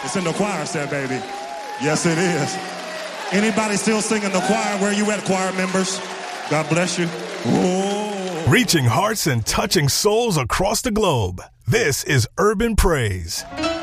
It's in the choir set, baby. Yes, it is. Anybody still singing the choir? Where you at, choir members? God bless you. Oh. Reaching hearts and touching souls across the globe. This is Urban Praise.